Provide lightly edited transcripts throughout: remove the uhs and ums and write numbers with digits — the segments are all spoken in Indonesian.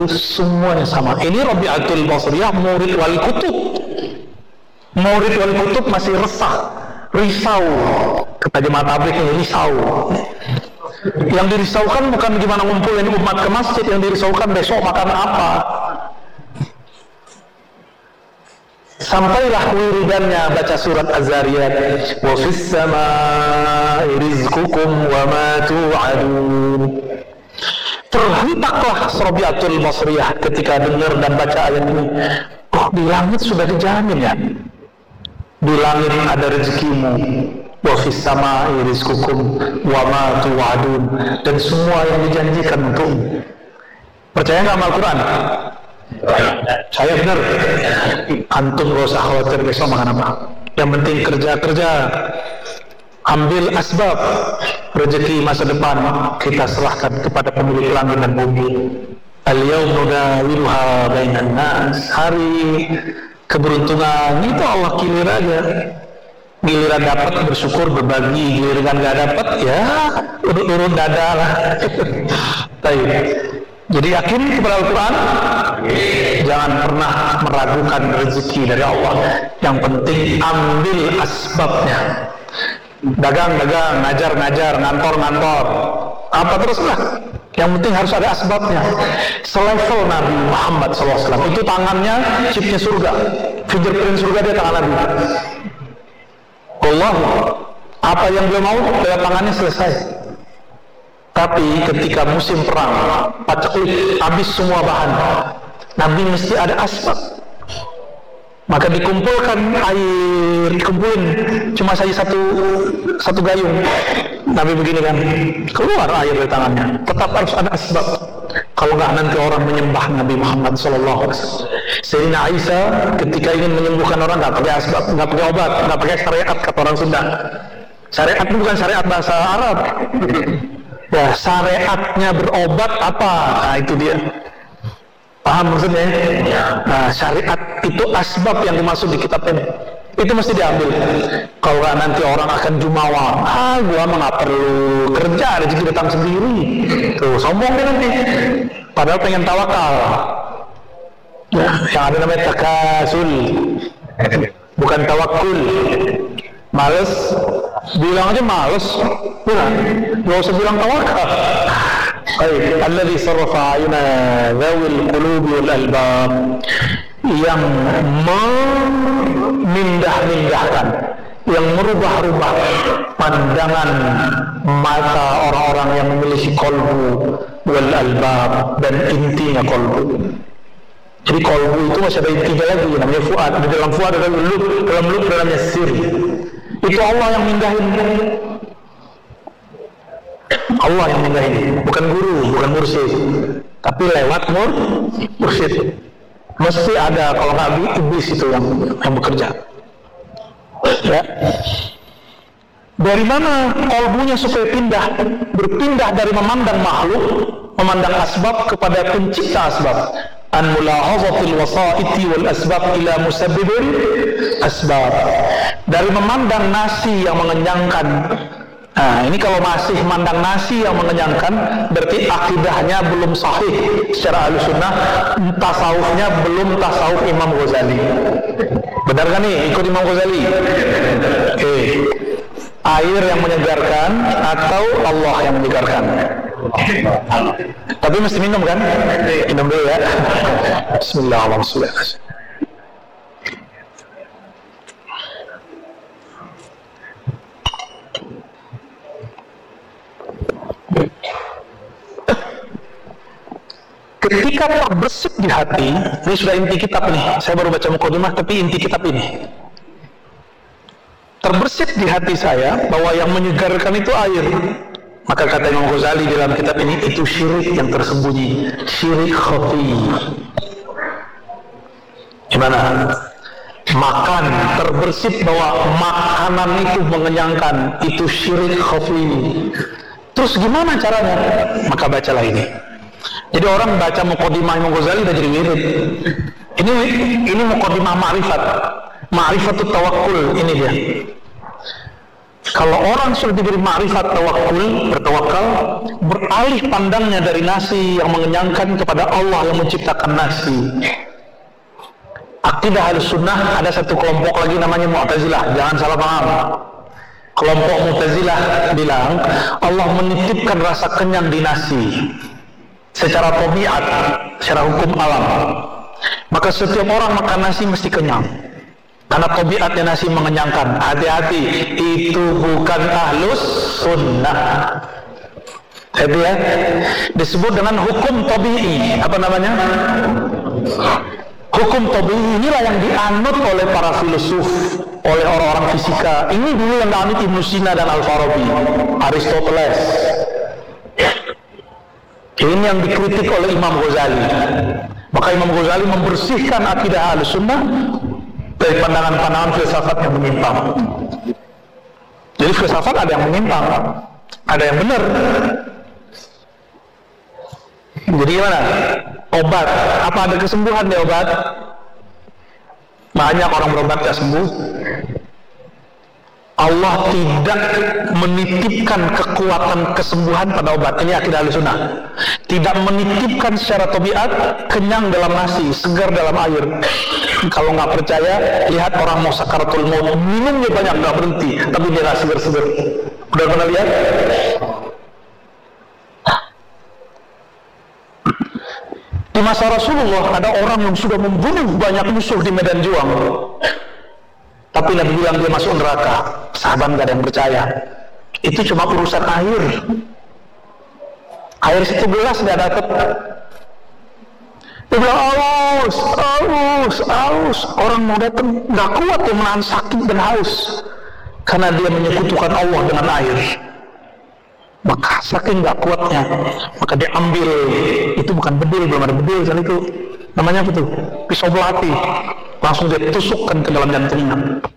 semuanya sama. Ini Rabi'atul Basriyah, murid wal kutub. Murid wal kutub masih risau. Kata jemaah tabligh ini risau. Yang dirisaukan bukan gimana ngumpulin umat ke masjid, yang dirisaukan besok makan apa. Sampailah wiridannya baca surat Az-Zariyat, wa fis samaa'i rizqukum wa ma tu'adun. Terhentaklah Rabi'atul Basriyah ketika dengar dan baca ayat ini. Oh, di langit sudah dijamin ya. Di langit ada rezekimu. Wa fis samaa'i rizqukum wa ma tu'adun, dan semua yang dijanjikan untukmu. Percaya nggak sama Al-Quran? Saya benar. Antum gak usah khawatir besok makan apa. Yang penting kerja, ambil asbab rezeki masa depan kita serahkan kepada pemilik langit dan bumi. Al-yawm nudawiluha bainan nas. Hari keberuntungan itu Allah kilir aja. Giliran dapat bersyukur berbagi, giliran nggak dapat ya urut-urut dada lah. Jadi yakin kepada Al-Quran, jangan pernah meragukan rezeki dari Allah. Yang penting ambil asbabnya. Dagang, ngajar, ngantor, apa teruslah. Yang penting harus ada asbabnya. Selevel Nabi Muhammad SAW, itu tangannya chipnya surga, fingerprint surga dia tangan Nabi. Allah, apa yang beliau mau lewat tangannya selesai. Tapi ketika musim perang, paceklik, habis semua bahan, Nabi mesti ada asbab. Maka dikumpulkan air, cuma saja satu gayung. Nabi begini kan, keluar air dari tangannya. Tetap harus ada asbab. Kalau nggak nanti orang menyembah Nabi Muhammad SAW. Sayyidina Aisyah ketika ingin menyembuhkan orang nggak pakai asbab, nggak pakai obat, nggak pakai syariat kata orang Sunda. Syariat itu bukan syariat bahasa Arab. Ya, syariatnya berobat apa? Nah, itu dia. Paham maksudnya? Nah, syariat itu asbab yang dimaksud di kitab ini. Itu mesti diambil. Kalau nanti orang akan jumawa, gua mah nggak perlu kerja, rezeki datang sendiri. Tuh, sombong dia nanti. Padahal pengen tawakal. Ya, yang ada namanya takasul, bukan tawakul. Males, bilang aja males. Nggak usah bilang tawakal. Alladzi sarrafa ayuna dzawil qulubi wal albab, yang memindah-mindahkan, yang merubah-rubah pandangan mata orang-orang yang memiliki kolbu wal albab, dan intinya kolbu. Jadi kolbu itu masih ada intinya lagi, namanya fuad. Di dalam fuad ada lub, dalam lub namanya sir. Itu Allah yang mindahin. Allah yang mindahin, bukan guru, bukan mursyid, tapi lewat mursyid. Mesti ada, kalau nggak iblis itu yang bekerja. Ya. Dari mana kolbunya supaya berpindah dari memandang makhluk, memandang asbab kepada pencipta asbab. An mula'azatil wasaiti wal asbab ila musabbibil asbab. Dari memandang nasi yang mengenyangkan. Nah, ini kalau masih memandang nasi yang mengenyangkan, berarti akidahnya belum sahih secara ahlussunnah, tasawufnya belum tasawuf Imam Ghazali. Benar kan nih, ikut Imam Ghazali? Oke. Air yang menyegarkan atau Allah yang menyegarkan? Tapi mesti minum kan? Minum dulu ya. Bismillahirrahmanirrahim. Ketika terbersit di hati, ini sudah inti kitab nih. Saya baru baca mukadimah, tapi inti kitab ini. Terbersit di hati saya bahwa yang menyegarkan itu air. Maka kata Imam Ghazali dalam kitab ini, itu syirik yang tersembunyi, syirik khafi. Gimana? Makan, terbersit bahwa makanan itu mengenyangkan, itu syirik khafi. Terus gimana caranya? Maka bacalah ini. Jadi orang baca mukadimah Imam Ghazali udah jadi wirid. Ini mukadimah ma'rifat. Ma'rifatut tawakkul, ini dia. Kalau orang sudah diberi ma'rifat bertawakal, beralih pandangnya dari nasi yang mengenyangkan kepada Allah yang menciptakan nasi. Akidah Ahlussunnah, ada satu kelompok lagi namanya Mu'tazilah, jangan salah paham. Kelompok Mu'tazilah bilang Allah menitipkan rasa kenyang di nasi secara tabiat, secara hukum alam. Maka setiap orang makan nasi mesti kenyang karena tabiatnya nasi mengenyangkan. Hati-hati, itu bukan Ahlus Sunnah. Jadi ya, disebut dengan hukum tabi'i. Apa namanya? Hukum tabi'i inilah yang dianut oleh para filosof, oleh orang-orang fisika. Ini dulu yang dianut Ibnu Sina dan Al-Farabi, Aristoteles. Ini yang dikritik oleh Imam Ghazali. Maka Imam Ghazali membersihkan akidah Ahlussunnah dari pandangan-pandangan filsafat yang menyimpang. Jadi filsafat ada yang menyimpang, ada yang benar. Jadi gimana? Obat, apa ada kesembuhan di obat? Banyak orang berobat gak sembuh. Allah tidak menitipkan kekuatan kesembuhan pada obat. Ini akidah Ahlussunnah. Tidak menitipkan secara tabiat kenyang dalam nasi, segar dalam air. Kalau nggak percaya, lihat orang mau sakaratul maut, minumnya banyak nggak berhenti, tapi dia nggak segar-segar. Udah pernah lihat? Di masa Rasulullah ada orang yang sudah membunuh banyak musuh di medan juang, tapi Nabi bilang dia masuk neraka. Sahabat gak ada yang percaya. Itu cuma urusan air. Air satu gelas gak dapat. Dia bilang haus. Orang mau datang gak kuat dia menahan sakit dan haus karena dia menyekutukan Allah dengan air. Maka saking gak kuatnya, maka dia ambil, itu bukan bedil, belum ada bedil saat itu, namanya apa tuh? Pisau belati. Langsung dia tusukkan ke dalam jantungnya.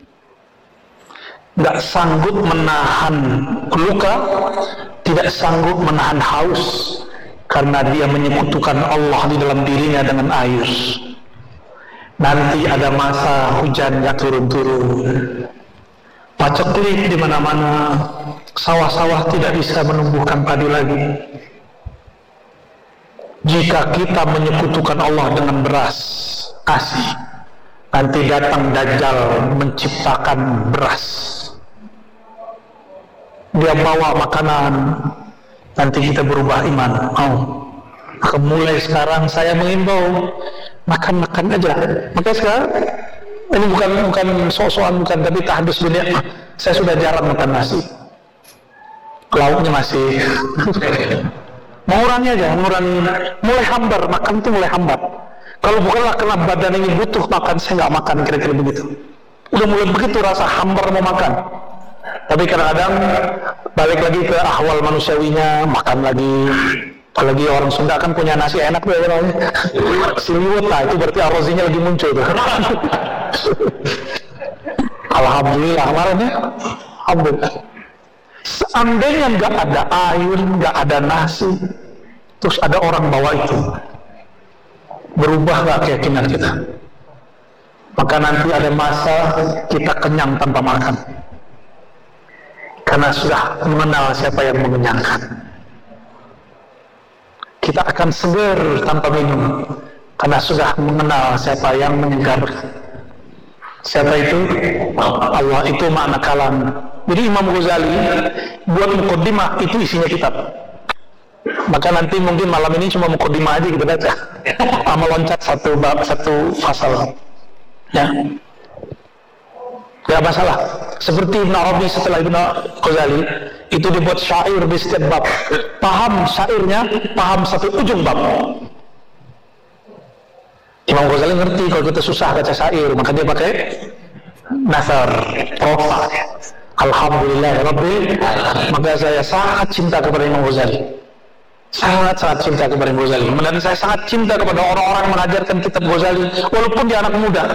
Gak sanggup menahan luka, tidak sanggup menahan haus, karena dia menyekutukan Allah di dalam dirinya dengan air. Nanti ada masa hujan gak turun-turun, paceklik di mana-mana, sawah-sawah tidak bisa menumbuhkan padi lagi. Jika kita menyekutukan Allah dengan beras, kasih, nanti datang Dajjal menciptakan beras. Dia bawa makanan, nanti kita berubah iman. Maka mulai sekarang saya mengimbau makan aja. Maka sekarang ini bukan sok-sokan, bukan, tapi tahdus dunia. Saya sudah jarang makan nasi. Lauknya masih mengurangi aja, mulai hambar, makan tuh mulai hambar. Kalau bukanlah karena badan ini butuh makan, saya nggak makan, kira-kira begitu. Udah mulai begitu rasa hambar mau makan. Tapi kadang-kadang balik lagi ke ahwal manusiawinya, makan lagi. Apalagi orang Sunda kan punya nasi enak tuh ya, siliwut, nah itu berarti arrozinya lagi muncul tuh. Alhamdulillah kemarin ya, alhamdulillah. Seandainya nggak ada air, nggak ada nasi, terus ada orang bawa itu, berubah nggak keyakinan kita? Maka nanti ada masa kita kenyang tanpa makan, karena sudah mengenal siapa yang mengenyangkan. Kita akan segar tanpa minum, karena sudah mengenal siapa yang menyegarkan. Siapa itu? Allah. Itu makna kalam. Jadi Imam Ghazali buat muqaddimah, itu isinya kitab. Maka nanti mungkin malam ini cuma muqaddimah aja kita baca, sama loncat satu bab, satu pasal. Ya, gak masalah. Seperti Ibn Arabi setelah Ibn Ghazali itu dibuat syair di setiap bab. Paham syairnya, paham satu ujung bab. Imam Ghazali ngerti kalau kita susah baca syair, maka dia pakai nasar, prosa. Alhamdulillah Rabbil. Maka saya sangat cinta kepada Imam Ghazali, sangat cinta kepada Imam Ghazali, dan saya sangat cinta kepada orang-orang yang mengajarkan kitab Ghazali walaupun dia anak muda.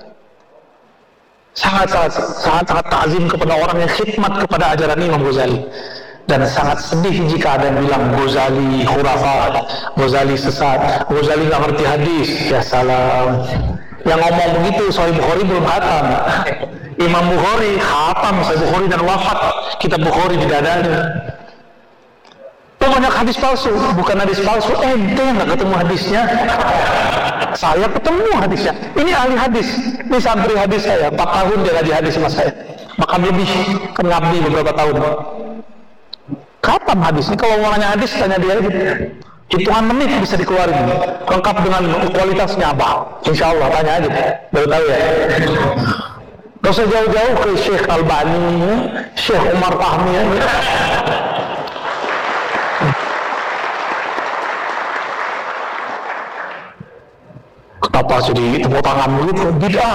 Sangat takzim kepada orang yang khidmat kepada ajaran Imam Ghazali. Dan sangat sedih jika ada yang bilang Ghazali khurafat, Ghazali sesat, Ghazali nggak ngerti hadis. Ya salam, Yang ngomong begitu Sahih Bukhari belum khatam. Imam Bukhari khatam Sahih Bukhari dan wafat kitab Bukhari di dadanya. Banyak hadis palsu, bukan hadis palsu, ente yang nggak ketemu hadisnya. Saya ketemu hadisnya. Ini ahli hadis, ini santri hadis saya. 4 tahun dia ngaji hadis sama saya. Maka lebih ngabdi beberapa tahun. Kapan hadis? Ini kalau mau nanya hadis, tanya dia lagi. Hitungan menit bisa dikeluarin. Lengkap dengan kualitasnya apa? Insya Allah, tanya aja. Baru tahu ya. Gak usah jauh-jauh ke Syekh Albani, Syekh Umar Fahmi. Kenapa jadi tepuk tangan begitu? Bid'ah.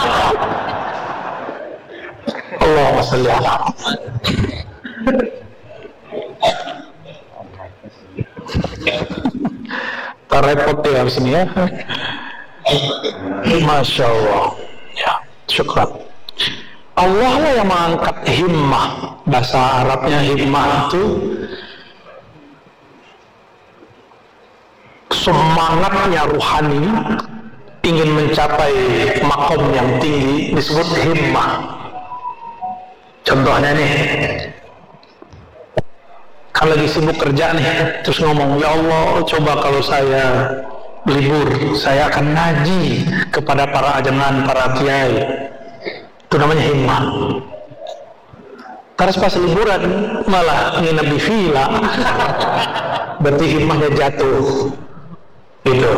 Allahumma sholli ala Muhammad. Terrepot ya di sini ya. Masya Allah. Ya, syukran. Allah lah yang mengangkat himmah. Bahasa Arabnya himmah itu semangatnya ruhani, ingin mencapai makom yang tinggi, disebut himmah. Contohnya nih, kan lagi sibuk kerja nih, terus ngomong, ya Allah, coba kalau saya libur, saya akan ngaji kepada para ajengan, para kiai. Itu namanya himmah. Terus pas liburan malah nginep di villa, berarti himmahnya jatuh. Itu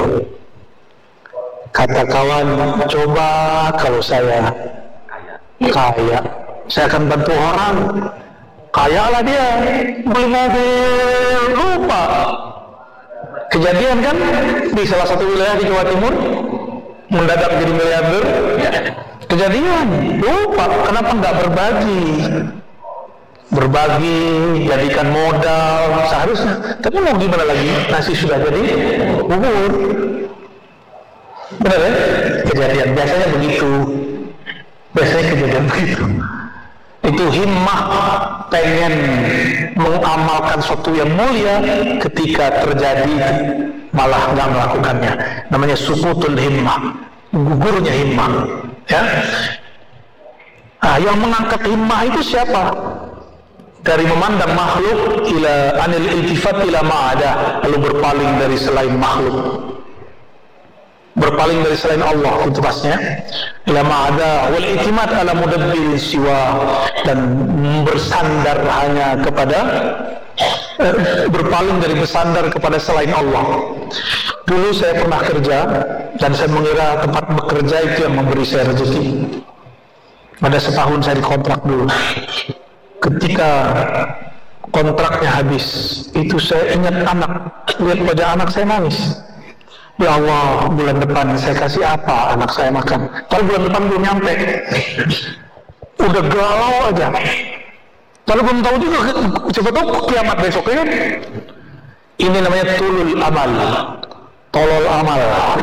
kata kawan, coba kalau saya kaya, saya akan bantu orang. Kaya lah dia, beli mobil, lupa. Kejadian kan di salah satu wilayah di Jawa Timur, mendadak jadi miliarder. Kejadian, lupa. Kenapa nggak berbagi? Berbagi, jadikan modal seharusnya. Tapi mau gimana lagi? Nasi sudah jadi bubur. Benar ya? Kejadian biasanya begitu. Biasanya kejadian begitu. Itu himmah, pengen mengamalkan sesuatu yang mulia, ketika terjadi malah nggak melakukannya. Namanya sukutul himmah, gugurnya himmah. Ya. Nah, yang mengangkat himmah itu siapa? Dari memandang makhluk ila anil iltifat ila ma'ada, lalu berpaling dari selain makhluk, berpaling dari selain Allah, itu pasnya ila ma'ada wal itimat ala mudabbir siwa, dan bersandar hanya kepada berpaling dari bersandar kepada selain Allah. Dulu saya pernah kerja dan saya mengira tempat bekerja itu yang memberi saya rezeki. Ada setahun saya dikontrak dulu. Ketika kontraknya habis, itu saya ingat anak, lihat wajah anak saya nangis. Ya Allah, bulan depan saya kasih apa anak saya makan? Kalau bulan depan belum nyampe, udah galau aja. Kalau belum tahu juga, siapa tahu kiamat besok kan? Ini namanya tulul amal, tolol amal.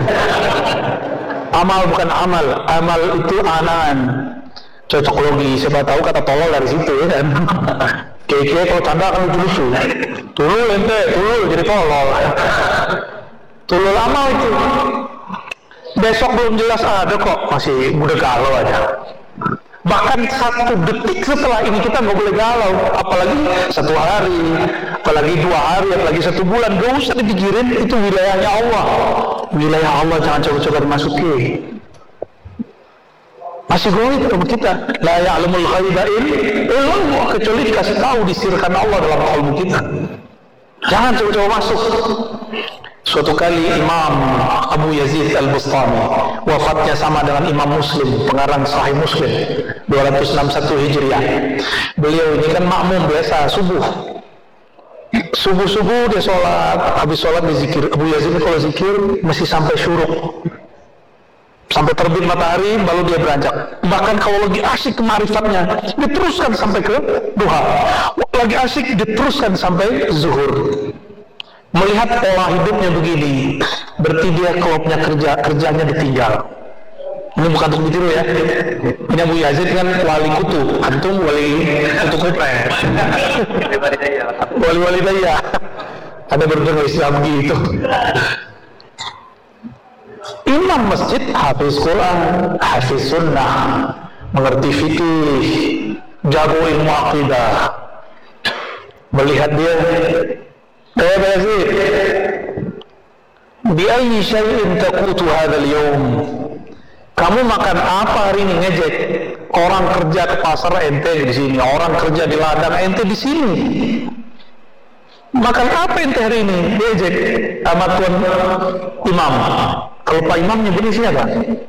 Amal bukan amal, amal itu anaan. Cocok logi, siapa tahu kata tolol dari situ ya kan. Kayak kalau canda kan lucu-lucu. Tulul ente, tulul jadi tolol. Tulul amal itu. Besok belum jelas ada kok, masih udah galau aja. Bahkan 1 detik setelah ini kita nggak boleh galau, apalagi 1 hari, apalagi 2 hari, apalagi 1 bulan. Gak usah dipikirin, itu wilayahnya Allah. Wilayah Allah jangan coba-coba dimasuki. Masih goib sama kita. La ya'lamul ghaiba illallah, kecuali dikasih tahu, disirkan Allah dalam kalbu kita. Jangan coba-coba masuk. Suatu kali Imam Abu Yazid Al-Bustami, wafatnya sama dengan Imam Muslim, pengarang Sahih Muslim, 261 Hijriah. Beliau ini kan makmum biasa subuh. Subuh-subuh dia sholat, habis sholat dia zikir. Abu Yazid ini kalau zikir mesti sampai syuruk, sampai terbit matahari baru dia beranjak. Bahkan kalau lagi asyik kemarifatnya, diteruskan sampai ke duha. Lagi asyik diteruskan sampai zuhur. Melihat pola hidupnya begini, berarti dia klubnya kerjanya ditinggal. Ini bukan untuk ditiru ya. Ini Abu Yazid kan wali kutu, antum wali kutu kupret. Wali-wali daya. Ada berdengar Islam gitu. Imam masjid hafiz Quran, hafiz sunnah, mengerti fikih, jago ilmu akidah. Melihat dia, bi ayyi syai'in taqutu hadzal yawm. Kamu makan apa hari ini? Ngejek. Orang kerja ke pasar, ente di sini. Orang kerja di ladang, ente di sini. Makan apa ente hari ini? Ngejek sama tuan imam. Kalau Pak Imam nyebutnya siapa?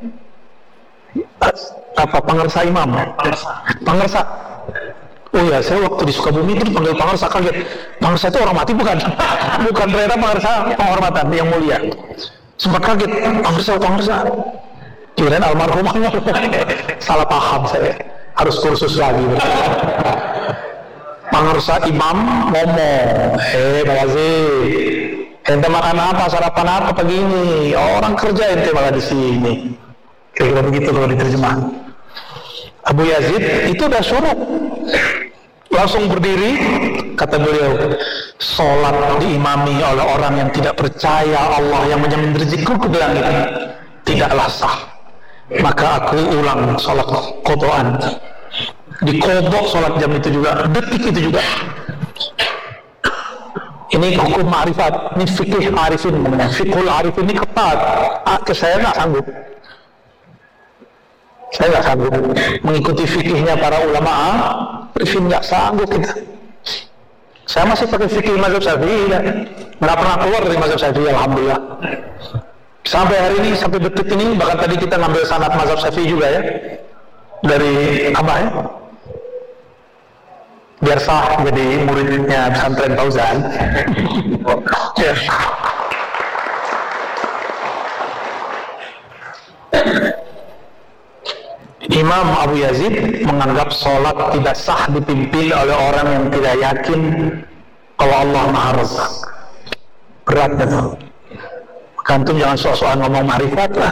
Apa pengersa imam? Pengersa. Oh ya, saya waktu di Sukabumi itu dipanggil pengersa, kaget. Pengersa itu orang mati bukan? Bukan, ternyata pengersa penghormatan yang mulia. Sempat kaget, pengersa. Kirain almarhumahnya. Salah paham saya. Harus kursus lagi. Pengersa imam ngomong, Pak Aziz, ente makan apa, sarapan apa pagi ini? Orang kerja ente malah di sini. Kira-kira begitu kalau diterjemah. Abu Yazid itu udah suruh, langsung berdiri, kata beliau, sholat diimami oleh orang yang tidak percaya Allah yang menjamin rezekiku ke langit tidaklah sah. Maka aku ulang sholat qadaan, dikodok sholat jam itu juga, detik itu juga. Ini hukum ma'rifat, ini fikih arifin, fikul arifin ini ketat. Saya nggak sanggup. Saya nggak sanggup mengikuti fikihnya para ulama arifin, nggak sanggup kita. Saya masih pakai fikih mazhab Syafi'i, nggak pernah keluar dari mazhab Syafi'i, alhamdulillah. Sampai hari ini, sampai detik ini, bahkan tadi kita ngambil sanad mazhab Syafi'i juga ya, dari Abah ya, biar sah jadi muridnya pesantren Fauzan. Ya. Imam Abu Yazid menganggap sholat tidak sah dipimpin oleh orang yang tidak yakin kalau Allah Maha Razak. Berat itu. Kantum jangan sok-sokan ngomong ma'rifat lah.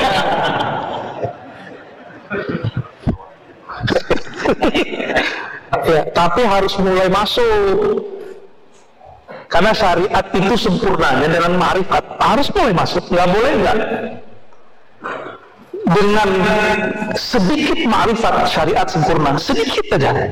Ya, tapi harus mulai masuk. Karena syariat itu sempurnanya dengan ma'rifat. Harus mulai masuk, nggak boleh nggak. Dengan sedikit ma'rifat syariat sempurna, sedikit aja.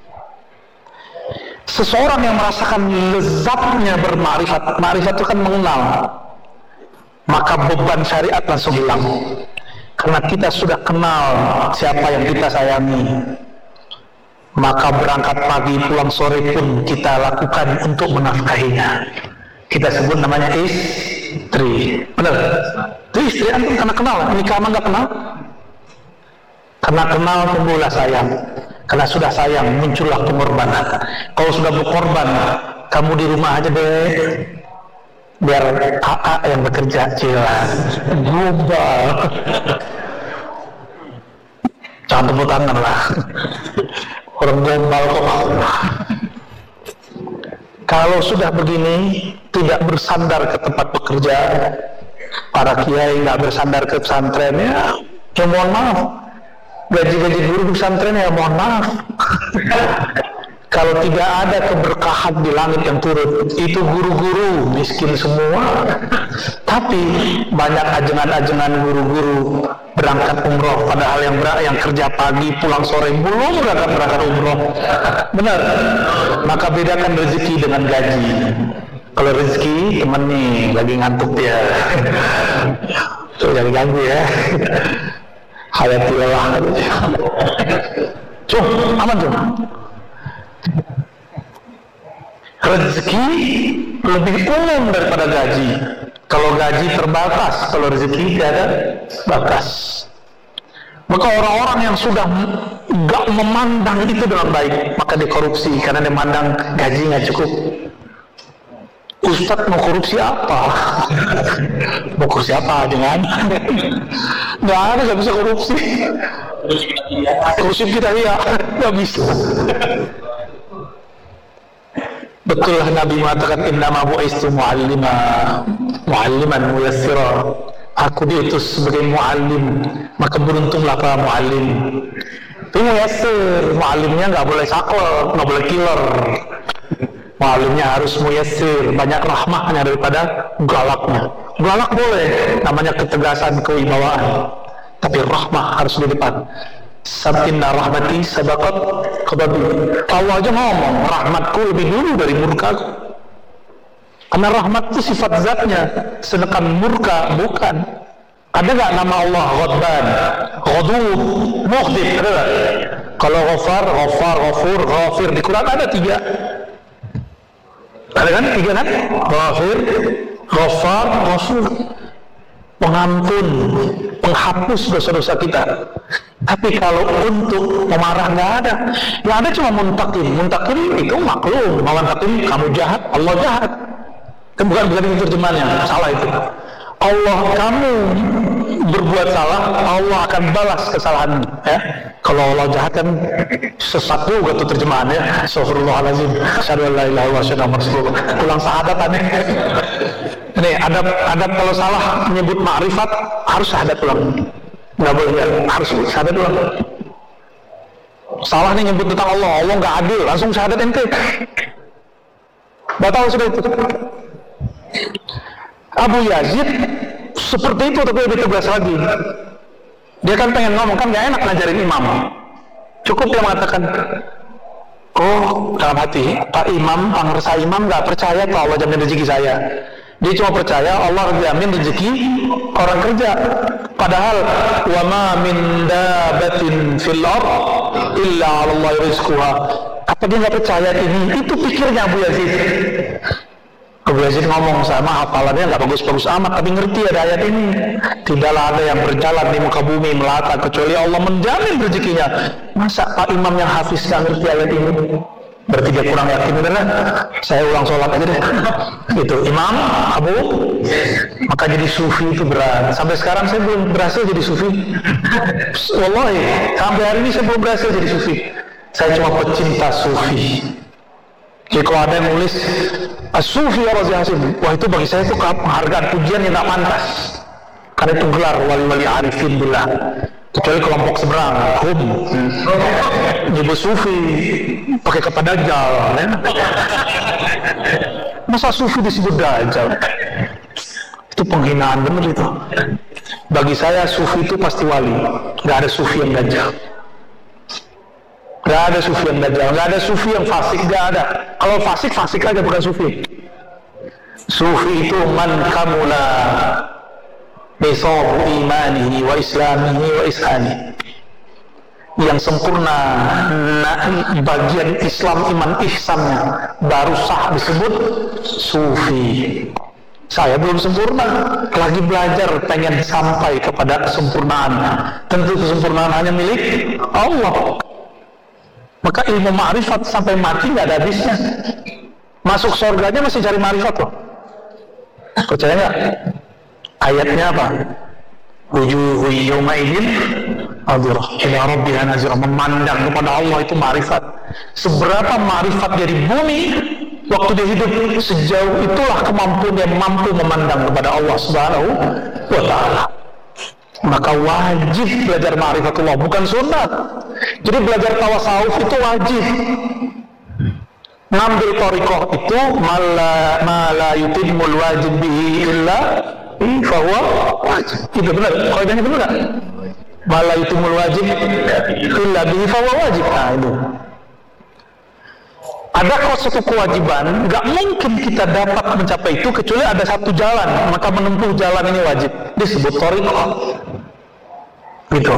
Seseorang yang merasakan lezatnya berma'rifat, ma'rifat itu kan mengenal, maka beban syariat langsung hilang. Karena kita sudah kenal siapa yang kita sayangi, maka berangkat pagi pulang sore pun kita lakukan untuk menafkahinya. Kita sebut namanya istri. Benar? Itu istri antum karena kenal. Ini kamu nggak kenal? Karena kenal tumbuhlah sayang. Karena sudah sayang muncullah pengorbanan. Kalau sudah berkorban, kamu di rumah aja deh, biar AA yang bekerja. Cilan global. Jangan tepuk tangan lah. Orang gombal kok. Kalau sudah begini, tidak bersandar ke tempat bekerja, para kiai nggak bersandar ke pesantren, ya mohon maaf, gaji-gaji guru pesantren ya mohon maaf. Kalau tidak ada keberkahan di langit yang turun, itu guru-guru miskin semua. Tapi banyak ajengan-ajengan guru-guru berangkat umroh, padahal yang kerja pagi pulang sore belum berangkat umroh. Benar. Maka bedakan rezeki dengan gaji. Kalau rezeki temen nih lagi ngantuk dia, tuh jangan ganggu ya. Hayati lelah. Aman tuh. Rezeki lebih umum daripada gaji. Kalau gaji terbatas, kalau rezeki tidak ada batas. Maka orang-orang yang sudah gak memandang itu dengan baik, maka dikorupsi karena dia memandang gaji nggak cukup. Ustadz mau korupsi apa? Mau korupsi apa dengan? Nggak ada, nggak bisa korupsi. Korupsi kita iya, nggak bisa. Betul Nabi mengatakan innama bu'istu mu'alliman muyassira. Aku diutus sebagai mu'allim, maka beruntunglah para mu'allim. Itu muyassir, mu'allimnya nggak boleh saklek, nggak boleh killer. Maklumnya harus muyassir, banyak rahmahnya daripada galaknya. Galak boleh, namanya ketegasan, kewibawaan. Tapi rahmah harus di depan. Inna rahmati sabaqat ghadabi. Allah aja ngomong, rahmatku lebih dulu dari murkaku. Karena rahmat itu sifat zatnya, sedangkan murka bukan. Ada nggak nama Allah Ghadban, Ghadub, Mughdib? Ada nggak? Kalau Ghafar, Ghafur, Ghafir di Quran ada 3. Ada kan? 3 kan? Ghafir, Ghafar, Ghafur. Pengampun, penghapus dosa-dosa kita. Tapi kalau untuk memarah nggak ada. Yang ada cuma muntakim. Muntakim itu maklum. Muntakim kamu jahat, Allah jahat. Kan bukan itu terjemahannya, salah itu. Allah kamu berbuat salah, Allah akan balas kesalahanmu. Ya? Kalau Allah jahat kan sesat juga tuh terjemahannya. Astagfirullahaladzim. Asyhadu an la ilaha illallah wa asyhadu anna rasulullah. Ulang syahadat aneh. Ini adab kalau salah menyebut ma'rifat harus syahadat ulang. Nggak boleh ya, harus syahadat ulang. Salah nih nyebut tentang Allah, Allah nggak adil, langsung syahadat ente. Batal sudah itu. Abu Yazid seperti itu tapi lebih tegas lagi. Dia kan pengen ngomong, kan gak enak ngajarin imam. Cukup dia mengatakan, oh dalam hati, Pak Imam, pengersa imam gak percaya kalau Allah jamin rezeki saya. Dia cuma percaya Allah jamin rezeki orang kerja. Padahal wa ma min dabatin fil ard illa 'ala Allah rizquha. Apa dia gak percaya ini? Itu pikirnya Abu Yazid. Abu Yazid ngomong sama hafalannya nggak bagus-bagus amat, tapi ngerti ada ayat ini. Tidaklah ada yang berjalan di muka bumi melata kecuali Allah menjamin rezekinya. Masa Pak Imam yang hafiz nggak ngerti ayat ini? Berarti dia kurang yakin, benar? Saya ulang sholat aja deh. Gitu, Imam Abu. Maka jadi sufi itu berat. Sampai sekarang saya belum berhasil jadi sufi. Wallahi, sampai hari ini saya belum berhasil jadi sufi. Saya cuma pecinta sufi. Jadi kalau ada yang nulis As-Sufi ya Razi Hasim, wah itu bagi saya itu penghargaan pujian yang tak pantas. Karena itu gelar wali-wali arifin billah. Kecuali kelompok seberang, nyebut Sufi pakai kata Dajjal, ya? Masa Sufi disebut Dajjal? Itu penghinaan bener itu. Bagi saya Sufi itu pasti wali, nggak ada Sufi yang Dajjal. Gak ada sufi yang dajjal, gak ada sufi yang fasik, gak ada. Kalau fasik, fasik aja bukan sufi. Sufi itu man kamula bisabu imanihi wa islamihi wa ishani. Yang sempurna bagian Islam, iman, ihsannya baru sah disebut sufi. Saya belum sempurna, lagi belajar pengen sampai kepada kesempurnaan. Tentu kesempurnaan hanya milik Allah. Maka ilmu ma'rifat sampai mati nggak ada habisnya. Masuk surganya masih cari ma'rifat loh. Percaya nggak? Ayatnya apa? Wujuhu yawma idzin nadhirah ila rabbiha nazirah. Memandang kepada Allah itu ma'rifat. Seberapa ma'rifat dari bumi waktu dia hidup, sejauh itulah kemampuan dia mampu memandang kepada Allah Subhanahu wa ta'ala. Maka wajib belajar ma'rifatullah, bukan sunnah. Jadi belajar tawasawuf itu wajib. Ngambil thariqah itu mala yutimul wajib bihi illa fahuwa wajib. Itu benar, kaidahnya benar enggak? Mala yutimul wajib illa bihi fahuwa wajib. Nah itu. Adakah suatu kewajiban, nggak mungkin kita dapat mencapai itu kecuali ada satu jalan, maka menempuh jalan ini wajib. Disebut thariqah. Gitu.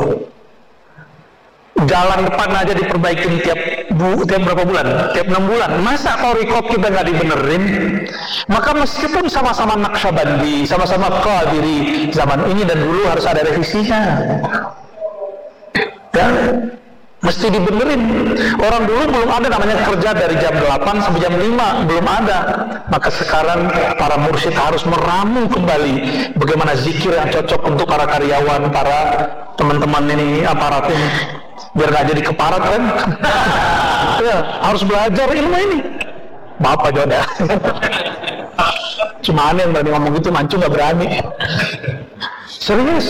Jalan depan aja diperbaikin tiap berapa bulan? Tiap 6 bulan. Masa thariqah kita nggak dibenerin? Maka meskipun sama-sama Naqsyabandi, sama-sama Qadiri zaman ini dan dulu harus ada revisinya. Dan mesti dibenerin. Orang dulu belum ada namanya kerja dari jam 8 sampai jam 5, belum ada. Maka sekarang para mursyid harus meramu kembali bagaimana zikir yang cocok untuk para karyawan, para teman-teman ini, aparat ini, biar gak jadi keparat kan. Ya, harus belajar ilmu ini. Maaf Pak Joda. Cuma aneh yang berani ngomong gitu, Mancu gak berani. Serius.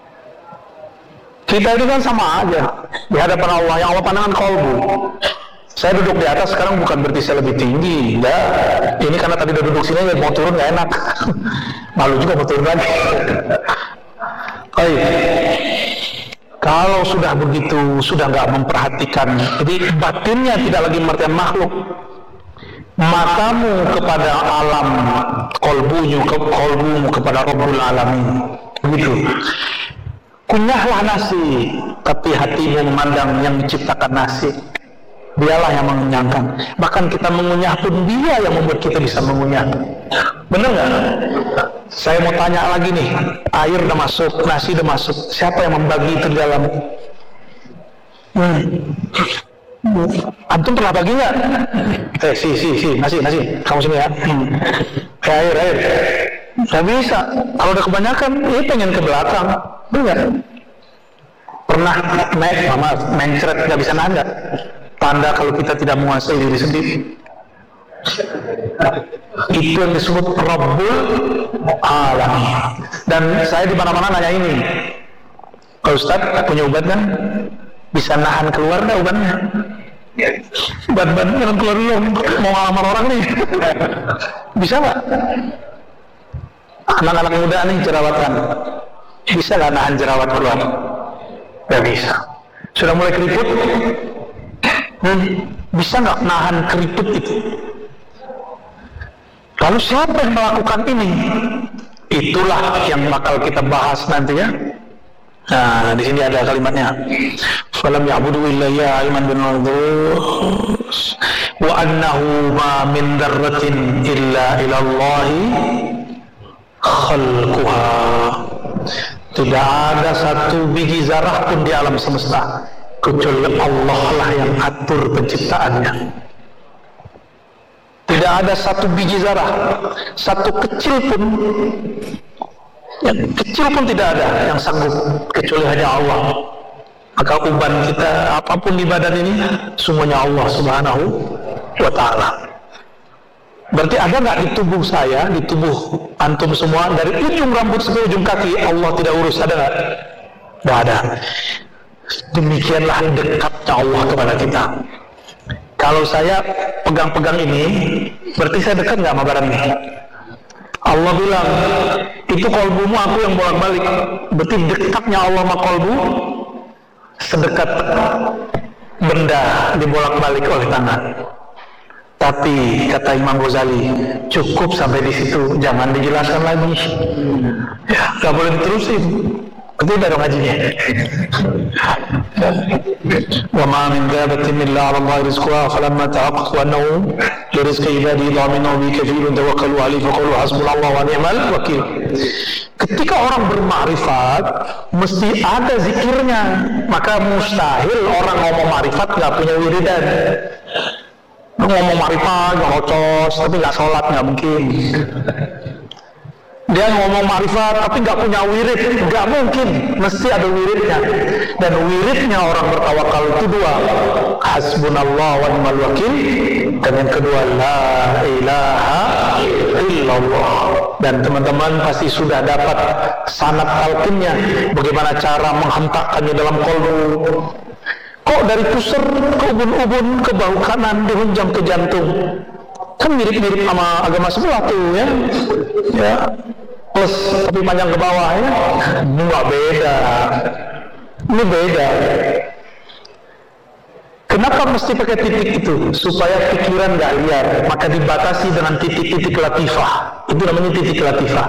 Kita ini kan sama aja di hadapan Allah, yang Allah pandangan kolbu. Saya duduk di atas sekarang bukan berarti saya lebih tinggi. Ya, ini karena tadi udah duduk sini, mau turun nggak enak. Malu juga mau turun lagi. Baik. Kalau sudah begitu, sudah nggak memperhatikan, jadi batinnya tidak lagi pengertian makhluk. Matamu kepada alam, kolbumu kepada Rabbul Alamin. Begitu. Kunyahlah nasi, tapi hatimu memandang yang menciptakan nasi. Dialah yang mengenyangkan. Bahkan kita mengunyah pun dia yang membuat kita bisa mengunyah. Benar nggak? Saya mau tanya lagi nih. Air udah masuk, nasi udah masuk. Siapa yang membagi itu di dalam? Antum pernah bagi nggak? Nasi. Kamu sini ya. Air. Nggak bisa. Kalau udah kebanyakan, pengen ke belakang. Benar. Pernah mencret nggak bisa nahan nggak? Tanda kalau kita tidak menguasai diri sendiri. Itu yang disebut Rabbul Alamin. Dan saya di mana-mana nanya ini, Pak Ustadz punya obat kan? Bisa nahan keluar nggak obatnya? Obat-obat jangan keluar dulu, mau ngelamar orang nih. Bisa nggak? Anak-anak muda nih jerawatan, bisa nggak nahan jerawat keluar? Nggak bisa. Sudah mulai keriput, bisa nggak nahan keriput itu? Lalu siapa yang melakukan ini? Itulah yang bakal kita bahas nanti ya. Nah, di sini ada kalimatnya. Falam ya'budu illa ilman bin nudus wa annahu ma min darratin illa ilallahi khalquha. Tidak ada satu biji zarah pun di alam semesta kecuali Allah lah yang atur penciptaannya. Tidak ada satu biji zarah, satu kecil pun, yang kecil pun tidak ada yang sanggup kecuali hanya Allah. Maka uban kita apapun di badan ini semuanya Allah Subhanahu wa Ta'ala. Berarti ada nggak di tubuh saya, di tubuh antum semua, dari ujung rambut sampai ujung kaki Allah tidak urus? Ada nggak? Nggak ada. Demikianlah dekatnya Allah kepada kita. Kalau saya pegang-pegang ini, berarti saya dekat nggak sama barang ini? Allah bilang, itu kolbumu aku yang bolak-balik. Berarti dekatnya Allah sama kolbu sedekat benda dibolak-balik oleh tangan. Tapi kata Imam Ghazali, cukup sampai di situ, jangan dijelaskan lagi. Ya, nggak boleh diterusin. Itu baru ngajinya. Wa ma min dabatin illa 'ala Allahi rizquha falamma tahaqqaqtu annahu li rizqi ibadi dhaminun bi kafilun tawakkalu 'alaihi faqulu hasbunallahu wa ni'mal wakil. Ketika orang bermakrifat mesti ada zikirnya, maka mustahil orang ngomong makrifat nggak punya wiridan. Ngomong makrifat nggak ngocos tapi nggak sholat, nggak mungkin. Dia ngomong makrifat tapi nggak punya wirid, nggak mungkin, mesti ada wiridnya. Dan wiridnya orang bertawakal itu dua, hasbunallah wa ni'mal wakil, dan yang kedua la ilaha illallah. Dan teman-teman pasti sudah dapat sanad talqinnya, bagaimana cara menghentakkannya dalam kolbu. Kok dari pusar ke ubun-ubun ke bahu kanan dihunjam ke jantung, kan mirip-mirip sama agama sebelah tuh ya. Ya. Plus tapi panjang ke bawah ya, nggak beda. Ini beda. Kenapa mesti pakai titik itu? Supaya pikiran nggak liar. Maka dibatasi dengan titik-titik latifah. Itu namanya titik latifah.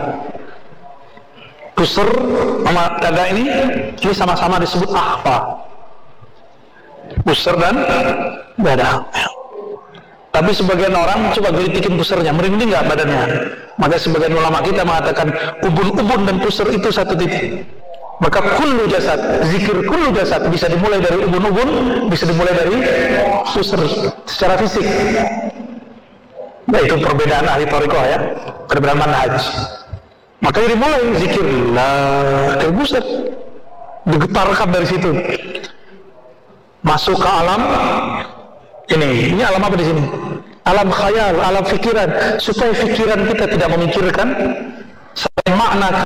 Pusar sama dada ini sama-sama disebut akhfa. Pusar dan dada. Tapi sebagian orang coba gelitikin pusarnya, merinding nggak badannya? Maka sebagian ulama kita mengatakan ubun-ubun dan pusar itu satu titik. Maka kullu jasad, zikir kullu jasad bisa dimulai dari ubun-ubun, bisa dimulai dari pusar secara fisik. Nah, itu perbedaan ahli thariqah ya, perbedaan manhaj. Maka dimulai zikir la pusar, digetarkan dari situ, masuk ke alam. Ini alam apa di sini? Alam khayal, alam fikiran, supaya fikiran kita tidak memikirkan sampai makna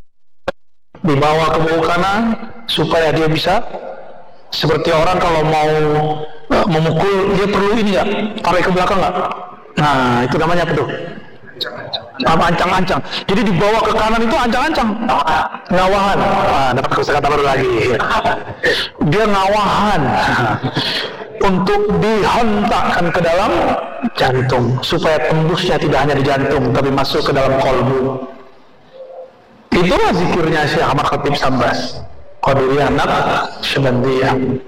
dibawa ke bawah kanan, supaya dia bisa seperti orang kalau mau memukul, dia perlu ini nggak, tarik ke belakang nggak? Nah, itu namanya apa tuh? Ancang-ancang. Jadi dibawa ke kanan itu ancang-ancang, ngawahan. Dapat kosakata baru lagi. Dia ngawahan untuk dihentakkan ke dalam jantung, supaya tembusnya tidak hanya di jantung tapi masuk ke dalam kolbu. Itulah zikirnya Syekh Ahmad Khatib Sambas, Qadiriyah Naqsyabandiyah.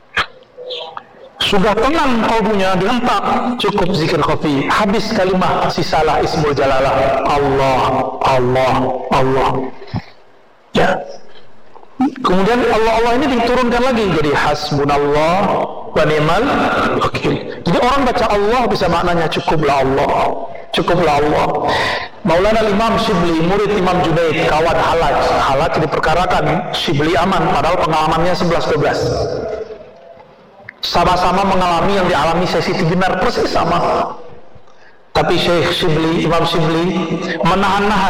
Sudah tenang kolbunya, dihentak, cukup zikir khafi, habis kalimah, sisalah ismul jalalah, Allah, Allah, Allah. Ya. Kemudian Allah ini diturunkan lagi jadi hasbunallah wa ni'mal wakil. Jadi orang baca Allah bisa maknanya cukuplah Allah, cukuplah Allah. Maulana Imam Shibli, murid Imam Junaid, kawan Halaj diperkarakan Shibli aman, padahal pengalamannya 11-12. Sama-sama mengalami yang dialami Sesi Tijenar, persis sama. Tapi Syekh Shibli, Imam Shibli menahan-nahan.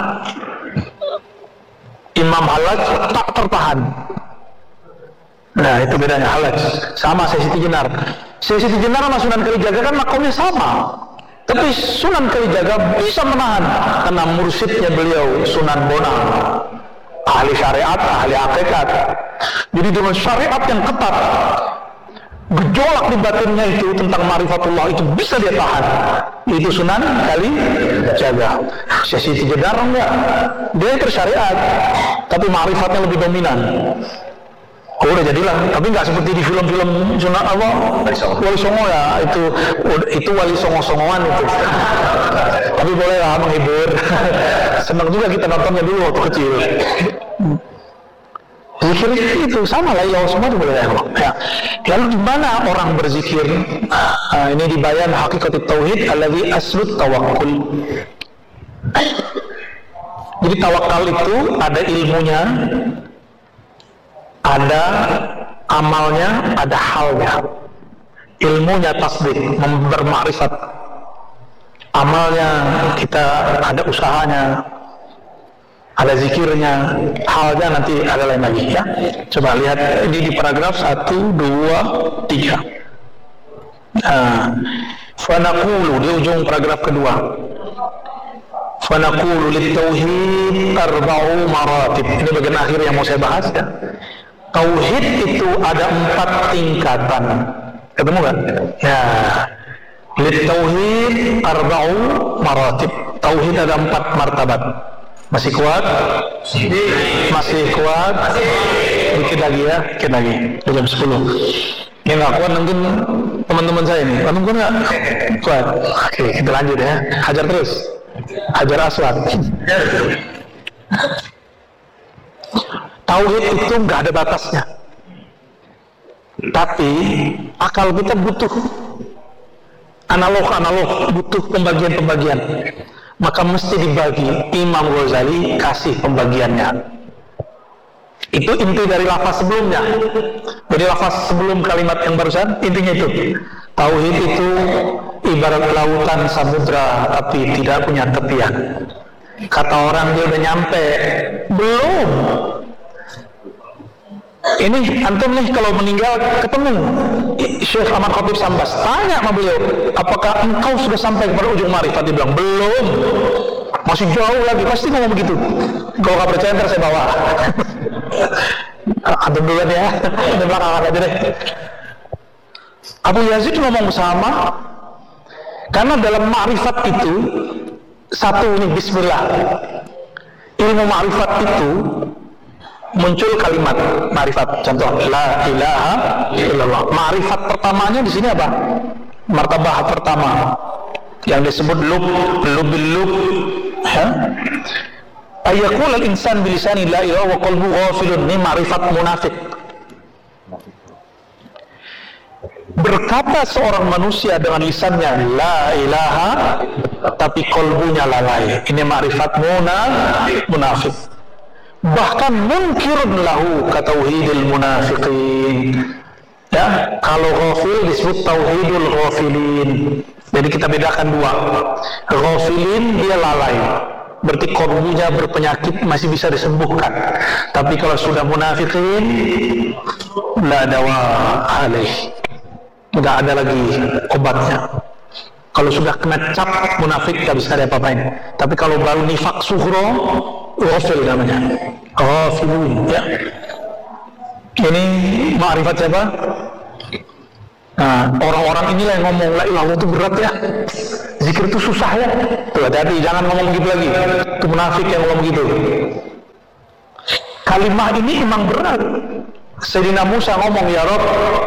Imam Halaj tak tertahan. Nah, itu bedanya Halaj sama Sesi Tijenar. Sesi Tijenar sama Sunan Kalijaga kan makomnya sama, tapi Sunan Kalijaga bisa menahan karena mursyidnya beliau Sunan Bonang, ahli syariat, ahli hakikat. Jadi dengan syariat yang ketat, gejolak di batinnya itu tentang ma'rifatullah itu bisa dia tahan. Itu Sunan Kalijaga. Sesi Tijenar enggak, dia bersyariat tapi ma'rifatnya lebih dominan. Oh, udah jadilah, tapi nggak seperti di film-film Sunan apa Wali Songo ya, itu Wali Songo-songoan itu. Tapi boleh lah menghibur. Senang juga kita nontonnya dulu waktu kecil. Zikir itu sama lah, ya semua itu boleh ya. Lalu di mana orang berzikir? Ini di bayan hakikat tauhid alladzi aslut tawakkul. Jadi tawakal itu ada ilmunya, ada amalnya, ada halnya. Ilmunya tasdik, bermakrifat. Amalnya kita ada usahanya, ada zikirnya, halnya nanti ada lain lagi ya. Coba lihat ini di paragraf 1, 2, 3. Fanaqulu di ujung paragraf kedua. Fanaqulu lit-tauhid arba'u maratib. Ini bagian akhir yang mau saya bahas ya. Tauhid itu ada 4 tingkatan. Ketemu kan? Ya. Lit-tauhid arba'u maratib. Tauhid ada 4 martabat. Masih kuat? Masih kuat? Dikit lagi ya, dikit lagi. Jam 10. Yang nggak kuat mungkin teman-teman saya nih. Kamu kuat nggak? Kuat. Oke, kita lanjut ya. Hajar terus. Hajar aswad. Tauhid itu nggak ada batasnya. Tapi akal kita butuh analog, butuh pembagian. Maka mesti dibagi. Imam Ghazali kasih pembagiannya. Itu inti dari lafaz sebelumnya. Jadi lafaz sebelum kalimat yang barusan, intinya itu. Tauhid itu ibarat lautan samudra tapi tidak punya tepian. Kata orang dia udah nyampe, belum. Ini antum nih kalau meninggal ketemu Syekh Ahmad Khatib Sambas, tanya sama beliau, apakah engkau sudah sampai kepada ujung ma'rifat? Dia bilang belum, masih jauh lagi. Pasti ngomong begitu. Kalau nggak percaya ntar saya bawa. Antum duluan ya, di belakangan aja deh. Abu Yazid ngomong sama, karena dalam ma'rifat itu satu nih, bismillah. Ilmu ma'rifat itu muncul kalimat ma'rifat. Contoh, la ilaha illallah. Ma'rifat pertamanya di sini apa? Martabah pertama yang disebut lub. Ayaqul al-insan bilisani la ilaha wa qalbu ghafilun. Ini ma'rifat munafik. Berkata seorang manusia dengan lisannya la ilaha, tapi kolbunya lalai. Ini ma'rifat munafik. Bahkan munkirun lahu ka tauhidil munafiqin. Ya, kalau ghafil disebut tauhidul ghafilin. Jadi kita bedakan dua. Ghafilin dia lalai, berarti kolbunya berpenyakit, masih bisa disembuhkan. Tapi kalau sudah munafiqin, la dawa alaih. nggak ada lagi obatnya. Kalau sudah kena cap munafik nggak bisa diapa-apain. Tapi kalau baru nifak sughra, ghafil namanya, ghafilun ya. Ini ma'rifat siapa? Nah, orang-orang inilah yang ngomong la ilaha illallah itu berat ya, zikir itu susah ya. Tuh, hati-hati, jangan ngomong gitu lagi. Itu munafik yang ngomong gitu. Kalimah ini emang berat. Sayyidina Musa ngomong, ya Rabb,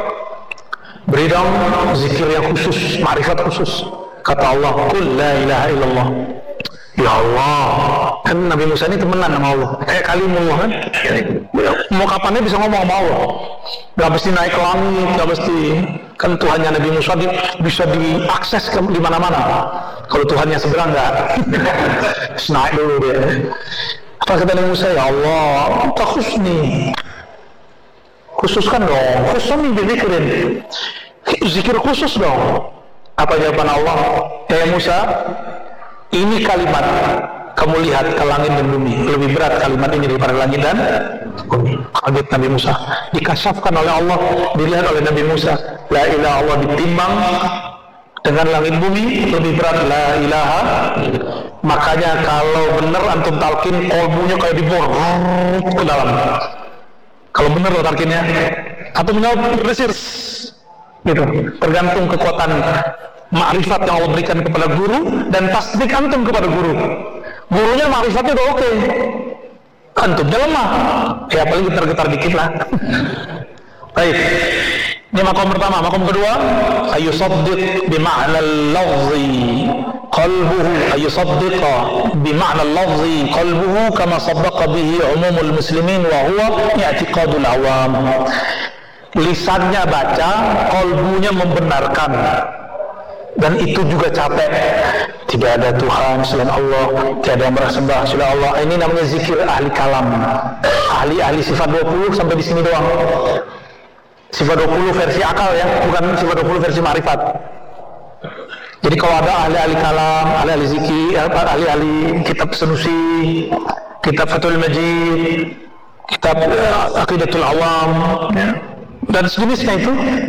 beri dong zikir yang khusus, ma'rifat khusus. Kata Allah, qul la ilaha illallah. Ya Allah, kan Nabi Musa ini temenan sama Allah, kayak kalimullah kan. Mau kapannya bisa ngomong sama Allah, gak mesti naik ke langit, gak mesti. Kan Tuhannya Nabi Musa bisa diakses di mana-mana. Kalau Tuhannya seberang enggak. Naik dulu dia. Apa kata Nabi Musa? Ya Allah, tak husni, khususkan dong, khususkan dizikirin, zikir khusus dong. Apa jawaban Allah? Ya Musa, ini kalimat kamu lihat ke langit dan bumi, lebih berat kalimat ini daripada langit dan bumi. Kaget Nabi Musa, dikasafkan oleh Allah, dilihat oleh Nabi Musa, la ilaha Allah ditimbang dengan langit bumi lebih berat la ilaha. Makanya kalau benar antum talqin, kolbunya kayak dibor ke dalam. Kalau benar lo talqinnya, antum menjawab bersir gitu. Tergantung kekuatan ma'rifat yang Allah berikan kepada guru dan tasdik antum kepada guru. Gurunya ma'rifatnya udah oke, antumnya lemah, ya paling getar-getar dikit lah. Baik, ini makom pertama. Makom kedua, ayusaddiq bima'na al-lafzi qalbuhu, ayusaddiqa bima'na al-lafzi qalbuhu kama saddaqa bihi umumul muslimin wa huwa i'tiqadul awam. Lisannya baca, qalbunya membenarkan, dan itu juga capek. Tidak ada Tuhan selain Allah, tidak ada yang bersembah selain Allah. Ini namanya zikir ahli kalam, ahli sifat 20 sampai di sini doang. Sifat 20 versi akal ya, bukan sifat 20 versi ma'rifat. Jadi kalau ada ahli-ahli kalam, ahli-ahli zikir, ahli-ahli kitab Sanusi, kitab Fathul Majid, kitab Aqidatul Awam ya, dan sejenisnya itu,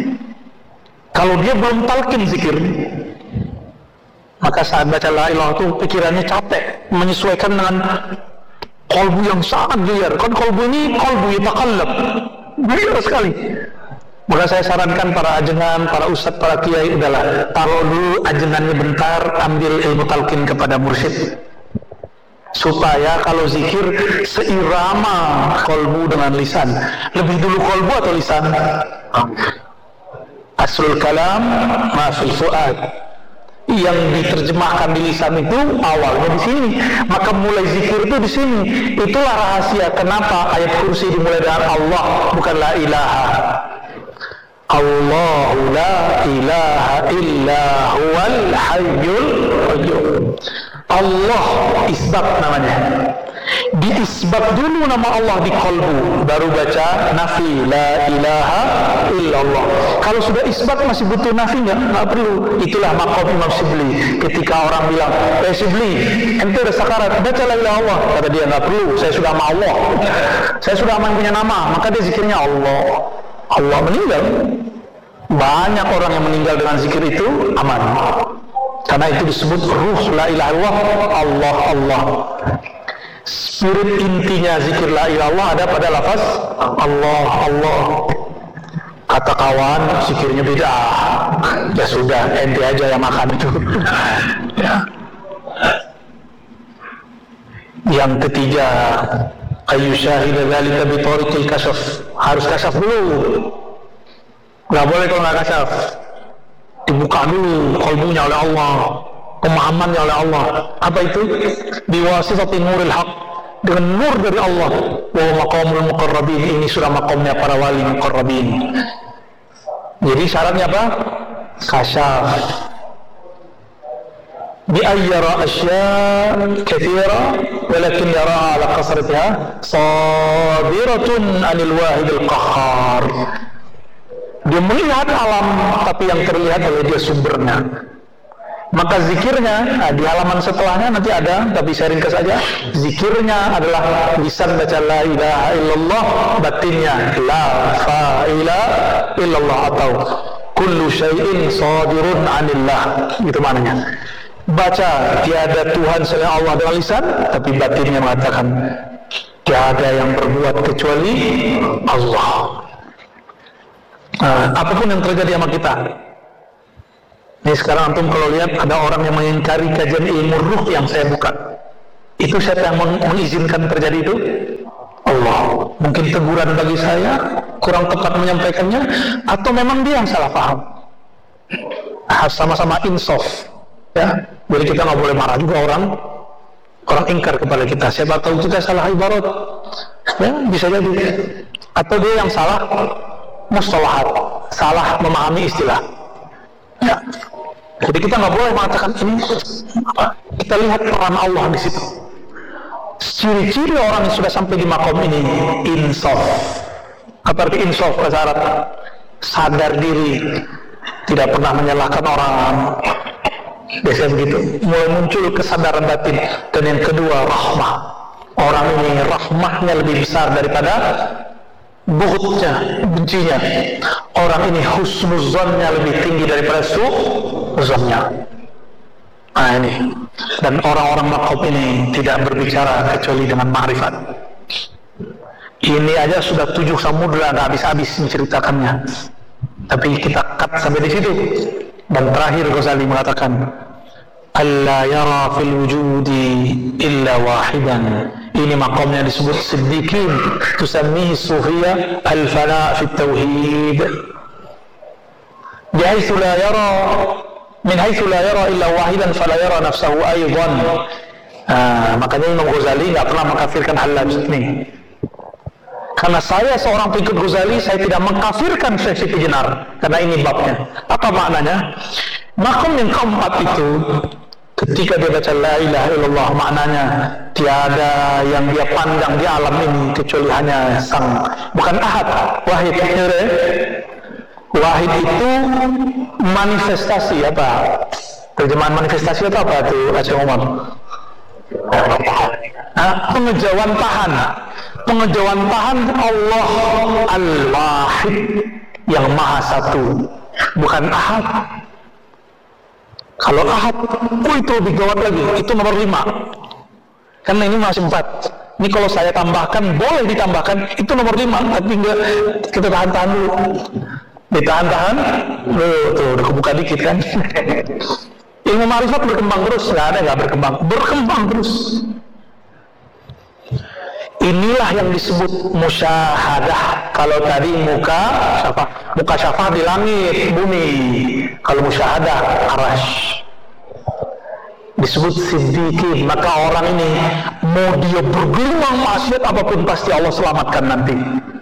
kalau dia belum talqin zikir, maka saat baca la ilaha itu pikirannya capek, menyesuaikan dengan kolbu yang sangat liar. Kan kolbu ini kolbu yatakallab, liar sekali. Maka saya sarankan para ajengan, para ustadz, para kiai, udahlah taruh dulu ajengannya bentar, ambil ilmu talqin kepada mursyid, supaya kalau zikir seirama kolbu dengan lisan. Lebih dulu kolbu atau lisan? Aslul kalam ma fil fuad, yang diterjemahkan di lisan itu awalnya di sini, maka mulai zikir itu di sini. Itulah rahasia kenapa ayat kursi dimulai dengan Allah, bukan la ilaha. Allahu la ilaha illa huwal hayyul qayyum. Allah isbat namanya, diisbat dulu nama Allah di qalbu, baru baca nafi la ilaha illallah. Kalau sudah isbat masih butuh nafi nggak perlu. Itulah maqam Imam Shibli. Ketika orang bilang, Shibli, ente udah sakarat, baca la ilaha illallah. Kata dia, nggak perlu, saya sudah sama Allah, saya sudah aman punya nama. Maka dia zikirnya Allah. Allah meninggal. Banyak orang yang meninggal dengan zikir itu aman, karena itu disebut ruh la ilaha illallah, Allah Allah. Spirit intinya zikir la ilaha illallah ada pada lafaz Allah Allah. Kata kawan zikirnya beda, ya sudah, ente aja yang makan itu. Ya. Yang ketiga, ayyushahida dzalika bi tariqil kasyaf, harus kasyaf dulu. Nggak boleh kalau nggak kasyaf, dibuka dulu qalbunya oleh Allah, pemahamannya oleh Allah. Apa itu? Biwasitati nuril haq, dengan nur dari Allah. Wa maqamul muqarrabin, ini sudah maqamnya para wali muqarrabin. Jadi syaratnya apa? Kasyaf. Bi ayyara asya katsira walakin yara ala qasratiha sadiratun anil wahidil qahhar. Dia melihat alam, tapi yang terlihat oleh dia sumbernya. Maka zikirnya, di halaman setelahnya nanti ada, tapi saya ringkas saja. Zikirnya adalah lisan baca la ilaha illallah, batinnya la fa ilaha illallah, atau kullu syai'in sadirun 'anillah, gitu maknanya. Baca tiada Tuhan selain Allah dengan lisan, tapi batinnya mengatakan tiada yang berbuat kecuali Allah. Apapun yang terjadi sama kita, ini sekarang antum kalau lihat ada orang yang mengingkari kajian ilmu ruh yang saya buka, itu siapa yang mengizinkan terjadi itu? Allah. Mungkin teguran bagi saya, kurang tepat menyampaikannya, atau memang dia yang salah paham. Sama-sama insaf, ya. Jadi kita nggak boleh marah juga orang ingkar kepada kita. Siapa tahu kita salah ibarat, ya bisa jadi. Atau dia yang salah mustalahat, salah memahami istilah. Ya. Jadi kita nggak boleh mengatakan ini apa? Kita lihat peran Allah di situ. Ciri-ciri orang yang sudah sampai di makom ini insaf. Apa arti insaf bahasa Arab? Sadar diri, tidak pernah menyalahkan orang. Biasanya begitu. Mulai muncul kesadaran batin. Dan yang kedua, rahmah. Orang ini rahmahnya lebih besar daripada bughutnya, bencinya. Orang ini husnuzannya lebih tinggi daripada su'uzannya. Nah ini. Dan orang-orang makom ini tidak berbicara kecuali dengan ma'rifat. Ini aja sudah 7 samudra, gak habis-habis menceritakannya. Tapi kita cut sampai di situ. Dan terakhir Ghazali mengatakan, alla yara fil wujudi illa wahidan. Ini makamnya disebut siddiqin, tusammihi sufiyah al-fana fi tauhid. Bihaitsu la yara min haitsu la yara illa wahidan fala yara nafsahu aidan. Makanya Imam Ghazali nggak pernah mengkafirkan Hallaj ini. Karena saya seorang pengikut Ghazali, saya tidak mengkafirkan Syekh Siti Jenar. Karena ini babnya. Apa maknanya? Makom yang keempat itu, ketika dia baca la ilaha illallah, maknanya tiada yang dia pandang di alam ini kecuali hanya sang, bukan ahad, wahid. Wahid itu manifestasi apa? Terjemahan manifestasi itu apa tuh Aceh Umar? Pengejauhan tahan Allah Al-Wahid yang Maha Satu, bukan ahad. Kalau ahad, itu lebih gawat lagi, itu nomor 5. Karena ini masih 4. Ini kalau saya tambahkan, boleh ditambahkan, itu nomor 5, tapi enggak, kita tahan-tahan dulu. Ditahan-tahan, tuh udah kebuka dikit kan. Ilmu ma'rifat berkembang terus, nggak berkembang terus. Inilah yang disebut musyahadah. Kalau tadi muka syafah di langit, bumi. Kalau musyahadah, arash. Disebut siddiqin. Maka orang ini mau dia bergelimang maksiat apapun, pasti Allah selamatkan nanti.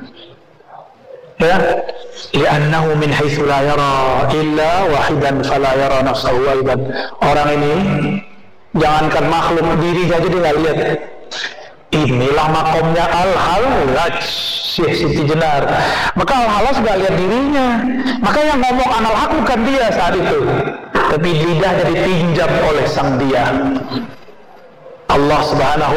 Ya, li'annahu min haitsu la yara illa wahidan fala yara nafsahu aidan. Orang ini jangankan makhluk, dirinya aja dia nggak lihat. Inilah makomnya Al-Hallaj, Syekh Siti Jenar. Maka Al-Hallaj nggak lihat dirinya. Maka yang ngomong anal haq bukan dia saat itu, tapi lidahnya dipinjam oleh sang dia, Allah Subhanahu.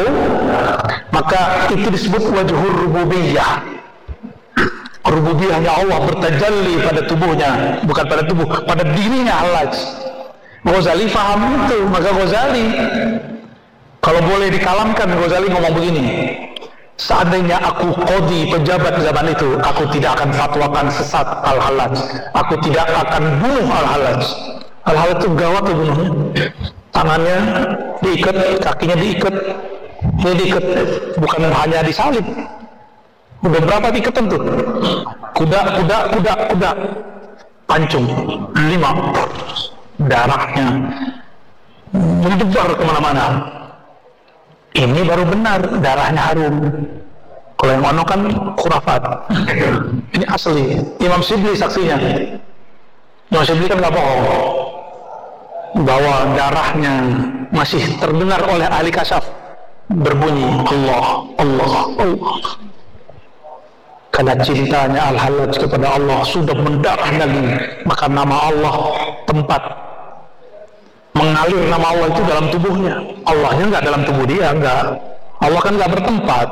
Maka itu disebut wajhur rububiyah. Rububiyahnya Allah bertajalli pada tubuhnya, bukan pada tubuh, pada dirinya Hallaj. Ghazali faham itu. Maka Ghazali, kalau boleh dikalamkan, Ghazali ngomong begini, seandainya aku qadhi, pejabat zaman itu, aku tidak akan fatwakan sesat Al-Hallaj, aku tidak akan bunuh Al-Hallaj. Al-Hallaj itu gawat tuh bunuhnya. Tangannya diikat, kakinya diikat, ini diikat, bukan hanya disalib. Udah berapa ikatan tuh? Kuda, pancung 5, darahnya menyebar kemana-mana. Ini baru benar, darahnya harum. Kalau yang ono kan khurafat. Ini asli. Imam Shibli saksinya. Imam Shibli kan nggak bohong bahwa darahnya masih terdengar oleh ahli kasyaf, berbunyi Allah, Allah, Allah. Karena cintanya Al-Hallaj kepada Allah sudah mendarah lagi. Maka nama Allah tempat mengalir, nama Allah itu dalam tubuhnya. Allahnya nggak dalam tubuh dia, nggak. Allah kan nggak bertempat.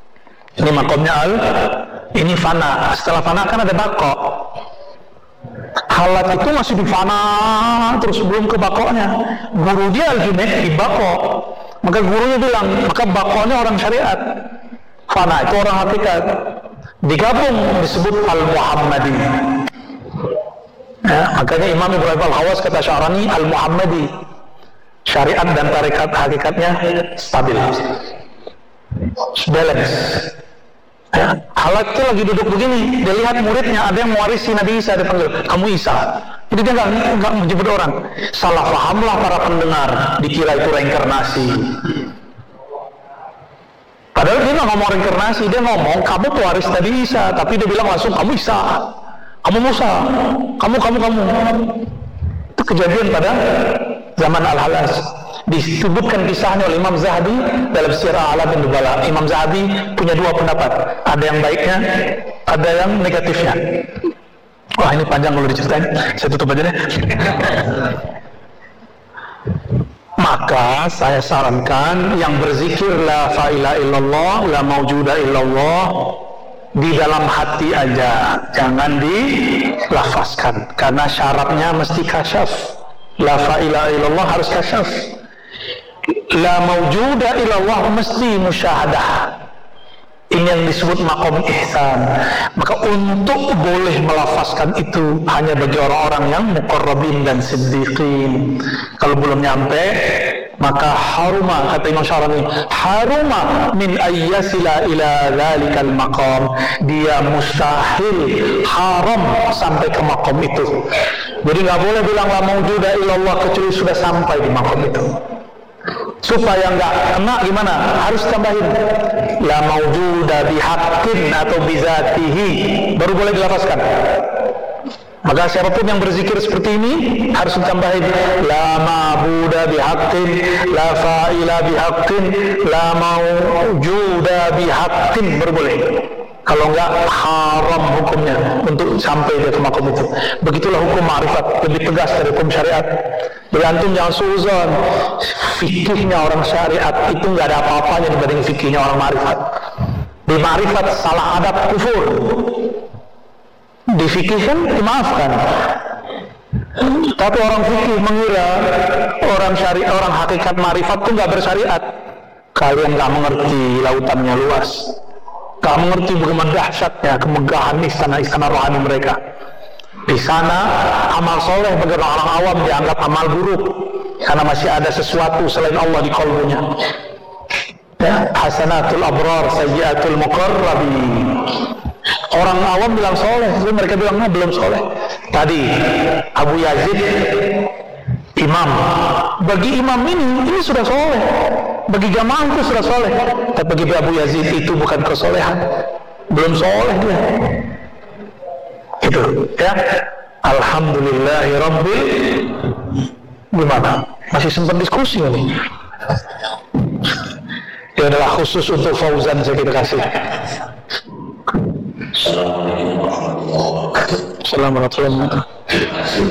Ini makomnya ini fana. Setelah fana kan ada bako. Halat itu masih di fana terus belum ke bakoknya. Guru dia Al-Junaid di bakok. Maka gurunya bilang, maka bakoknya orang syariat. Fana itu orang hakikat. Digabung disebut Al-Muhammadi. Ya, makanya Imam Ibrahim Al-Khawas kata Syarani Al-Muhammadi. Syariat dan tarekat hakikatnya stabil. Balance. Ya, Halat itu lagi duduk begini, dia lihat muridnya ada yang mewarisi Nabi Isa, dia panggil, kamu Isa. Jadi dia nggak menyebut orang. Salah pahamlah para pendengar, dikira itu reinkarnasi. Padahal dia nggak ngomong reinkarnasi, dia ngomong kamu pewaris Nabi Isa, tapi dia bilang langsung kamu Isa, kamu Musa, kamu. Itu kejadian pada zaman Al-Halas. Disebutkan kisahnya oleh Imam Zahabi dalam Sirah A'lamin Nubala. Imam Zahabi punya dua pendapat, ada yang baiknya, ada yang negatifnya. Wah, ini panjang kalau diceritain, saya tutup aja deh. Maka saya sarankan yang berzikir la ilaha illallah, la maujuda illallah di dalam hati aja, jangan dilafazkan, karena syaratnya mesti kasyaf. La ilaha illallah harus kasyaf. La maujuda illallah mesti musyahadah. Ini yang disebut maqam ihsan. Maka untuk boleh melafazkan itu hanya bagi orang-orang yang muqarrabin dan siddiqin. Kalau belum nyampe, maka haruma, kata Imam Syarani, haruma min ayyasila ila dhalikal maqam. Dia mustahil, haram sampai ke maqam itu. Jadi nggak boleh bilang la maujuda illallah kecuali sudah sampai di maqam itu. Supaya nggak kena gimana? Harus tambahin la maujuda bihaqqin atau bizatihi, baru boleh dilafazkan. Maka siapapun yang berzikir seperti ini harus ditambahin la ma'buda bihaqqin, la fa'ila bihaqqin, la maujuda bihaqqin, baru boleh. Kalau enggak, haram hukumnya untuk sampai ke makom itu. Begitulah hukum ma'rifat, lebih tegas dari hukum syariat. Jadi antum jangan suzon, fikihnya orang syariat itu enggak ada apa-apanya dibanding fikihnya orang ma'rifat. Di ma'rifat salah adab kufur, di fikih kan dimaafkan. Tapi orang fikih mengira orang syariat, orang hakikat ma'rifat itu enggak bersyariat. Kalian enggak mengerti lautannya luas. Gak mengerti bagaimana dahsyatnya kemegahan istana-istana rohani mereka. Di sana amal soleh bagi orang awam dianggap amal buruk karena masih ada sesuatu selain Allah di kalbunya. Ya, hasanatul abrar sayyiatul muqarrabin. Orang awam bilang soleh, tapi mereka bilangnya belum soleh. Tadi Abu Yazid imam, bagi imam ini sudah soleh, bagi jamaah itu sudah soleh, tapi bagi Abu Yazid itu bukan kesolehan, belum soleh dia. Itu ya. Alhamdulillahi Rabbil, gimana? Masih sempat diskusi ini. Ini adalah khusus untuk Fauzan saya kita kasih. Assalamualaikum warahmatullahi wabarakatuh. Assalamualaikum. Terima kasih.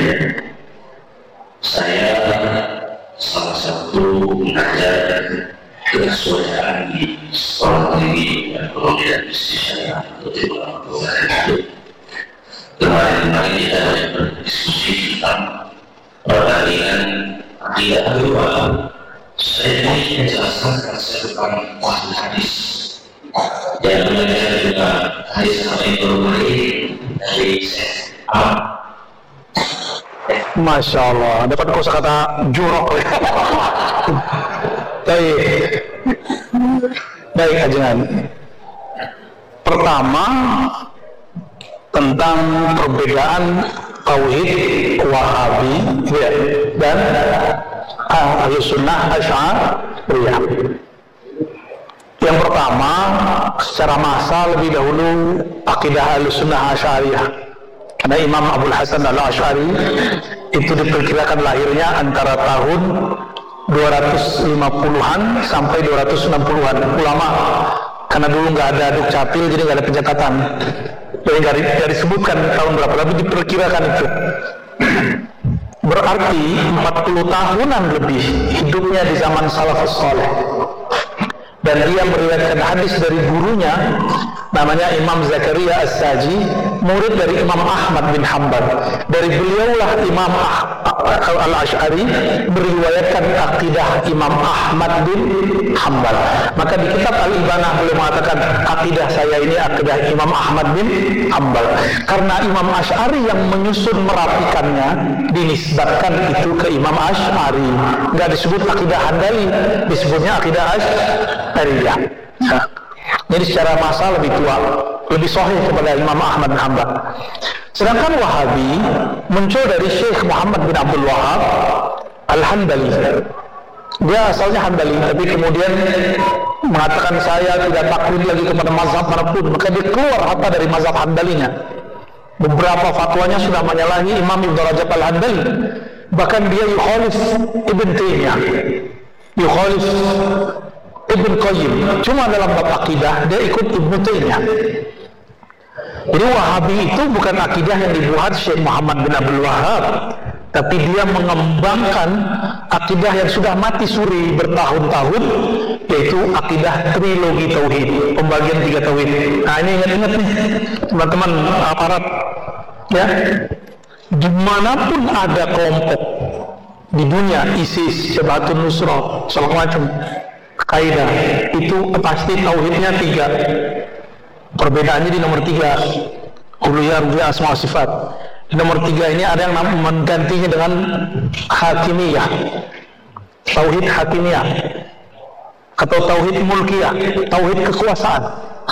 Saya salah satu pengajar kesulitan di sekolah tinggi dan kemudian bisnis syariah atau di dalam itu. Kemarin kita berdiskusi tentang perbandingan akidah kedua. Saya ingin menjelaskan tentang hadis. Dan kemudian juga hadis yang berbeda dari A. Masya Allah, dapat kosakata jurok. Baik ajangan. Pertama tentang perbedaan tauhid Wahabi ya, dan Ahlussunnah Asy'ariyah. Yang pertama, secara massa lebih dahulu akidah Ahlussunnah Asy'ariyah. Karena Imam Abul Hasan Al-Asy'ari itu diperkirakan lahirnya antara tahun 250-an sampai 260-an. Ulama, karena dulu nggak ada dukcapil, jadi nggak ada pencatatan, jadi nggak disebutkan tahun berapa, tapi diperkirakan itu. Berarti 40 tahunan lebih hidupnya di zaman salafus saleh. Dan dia meriwayatkan hadis dari gurunya namanya Imam Zakaria As-Saji, murid dari Imam Ahmad bin Hanbal. Dari beliaulah Imam Al-Asy'ari meriwayatkan akidah Imam Ahmad bin Hanbal. Maka di kitab Al-Ibanah beliau mengatakan akidah saya ini akidah Imam Ahmad bin Hanbal. Karena Imam Asy'ari yang menyusun merapikannya, dinisbatkan itu ke Imam Asy'ari. Enggak disebut akidah Handali, disebutnya akidah Asy'ariyah. Jadi secara masa lebih tua, lebih sahih kepada Imam Ahmad bin Hanbal. Sedangkan Wahabi muncul dari Syekh Muhammad bin Abdul Wahab Al-Hanbali. Dia asalnya Hanbali, tapi kemudian mengatakan saya tidak taklid lagi kepada mazhab manapun, maka dia keluar hatta dari mazhab Hanbalinya. Beberapa fatwanya sudah menyalahi Imam Ibn Rajab Al-Hanbali. Bahkan dia yukhalif Ibn Taimiyah, yukhalif Ibn Qayyim. Cuma dalam bab akidah dia ikut Ibn Taimiyah. Jadi Wahabi itu bukan akidah yang dibuat Syekh Muhammad bin Abdul Wahab, tapi dia mengembangkan akidah yang sudah mati suri bertahun-tahun, yaitu akidah trilogi tauhid, pembagian 3 tauhid. Nah ini ingat-ingat nih teman-teman aparat ya, dimanapun ada kelompok di dunia, ISIS, Jabhatun Nusrah, segala macam, Qaeda, itu pasti tauhidnya 3. Perbedaannya di nomor 3, uluhiyah, rububiyah, asma wa sifat. Di nomor 3 ini ada yang menggantinya dengan hakimiyah, tauhid hakimiyah, atau tauhid mulkiyah, tauhid kekuasaan.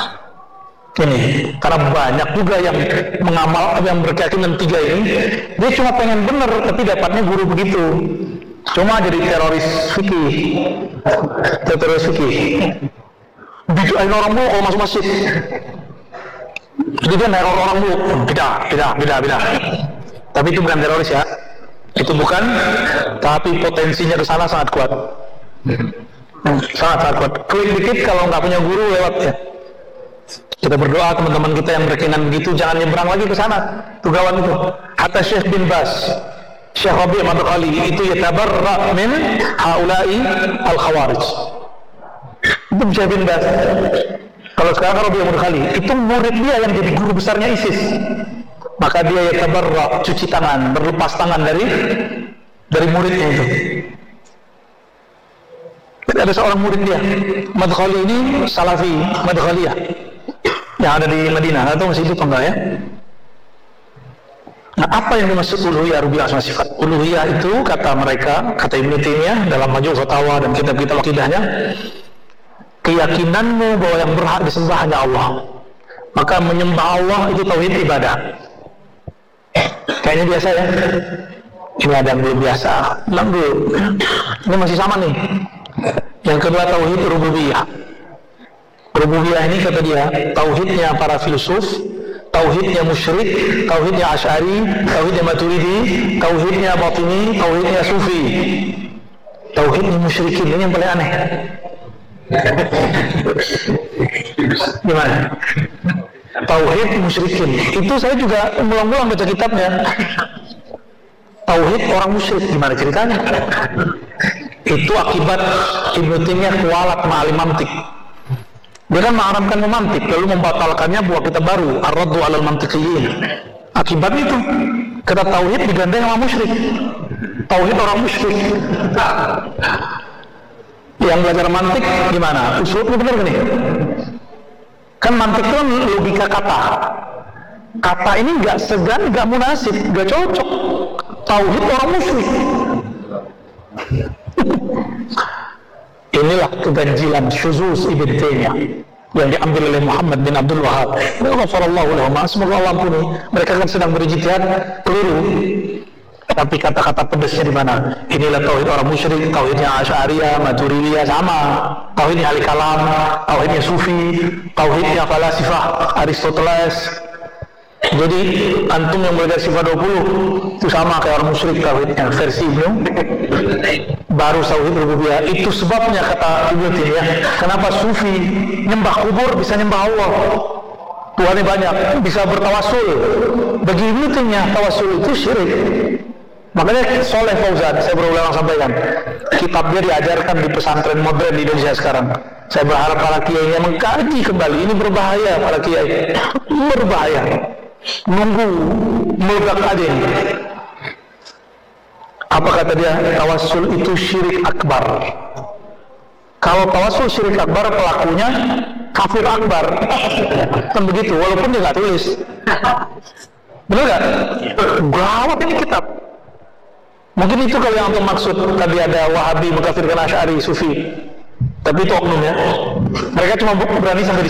Ini karena banyak juga yang mengamal, yang berkeyakinan 3 ini, dia cuma pengen bener tapi dapatnya guru begitu, cuma jadi teroris fikih, teroris fikih. Bidahin orang mulu kalau masuk masjid, jadi dia neror orang mulu, beda. Tapi itu bukan teroris ya, itu bukan. Tapi potensinya ke sana sangat kuat, sangat kuat. Klik dikit kalau nggak punya guru lewat ya. Kita berdoa teman-teman kita yang berkeyakinan begitu jangan nyebrang lagi ke sana, tuh kawan itu. Hatta Syekh bin Bas, Syekh Rabi' Madkhali itu yatabarra min haula'i al-khawarij. Itu Syekh bin Bas. Kalau sekarang Rabi' Madkhali itu murid dia yang jadi guru besarnya ISIS. Maka dia yatabarra, cuci tangan, berlepas tangan dari muridnya itu. Jadi ada seorang murid dia, Madkhali ini Salafi Madkhaliyah yang ada di Madinah, atau masih hidup enggak ya? Nah, apa yang dimaksud uluhiyah, rububiyah, asma sifat? Uluhiyah itu kata mereka, kata Ibnu Taimiyah dalam Majmu' Fatawa dan kitab-kitab akidahnya, keyakinanmu bahwa yang berhak disembah hanya Allah. Maka menyembah Allah itu tauhid ibadah. Kayaknya biasa ya? Ini ada yang belum biasa. Bilang dulu, ini masih sama nih. Yang kedua tauhid rububiyah. Rububiyah ini kata dia, tauhidnya para filsuf, tauhidnya musyrik, tauhidnya Asy'ari, tauhidnya Maturidi, tauhidnya Batini, tauhidnya Sufi. Tauhidnya musyrikin ini yang paling aneh. Gimana? Tauhid musyrikin. Itu saya juga ulang-ulang baca kitabnya. Tauhid orang musyrik, gimana ceritanya? Itu akibat Ibnu Taimiyah kualat ma'al mantik. Dia kan mengharamkan memantik, lalu membatalkannya buat kitab baru, Ar-Raddu 'alal Mantiqiyyin. Akibat itu, kata tauhid digandeng sama musyrik. Tauhid orang musyrik. Yang belajar mantik gimana? Usulnya benar gak nih? Kan mantik itu kan logika kata. Kata ini gak segan, gak munasib, gak cocok. Tauhid orang musyrik. Inilah keganjilan syuzuz Ibn Taimiyah yang diambil oleh Muhammad bin Abdul Wahab. Semoga Allah ampuni. Mereka kan sedang berijtihad keliru. Tapi kata-kata pedesnya di mana? Inilah tauhid orang musyrik, tauhidnya Asy'ariyah, Maturidiyah sama, tauhidnya ahli kalam, tauhidnya Sufi, tauhidnya falasifah Aristoteles. Jadi antum yang belajar sifat 20 itu sama kayak orang musyrik tauhidnya versi Ibnu. Baru tauhid rububiyah. Itu sebabnya kata Ibnu Taimiyah, kenapa Sufi nyembah kubur bisa nyembah Allah. Tuhannya banyak, bisa bertawasul. Bagi Ibnu Taimiyah tawasul itu syirik. Makanya Soleh Fauzan, saya berulang sampaikan, kitabnya diajarkan di pesantren modern di Indonesia sekarang. Saya berharap para kiainya mengkaji kembali. Ini berbahaya para kiai, berbahaya. Nunggu meledak aja ini. Apa kata dia? Tawassul itu syirik akbar. Kalau tawassul syirik akbar, pelakunya kafir akbar. Kan begitu, walaupun dia nggak tulis. Benar nggak? Gawat ini kitab. Mungkin itu kalau yang antum maksud tadi ada Wahabi mengkafirkan Asy'ari, Sufi. Tapi itu oknum ya. Mereka cuma berani sampai di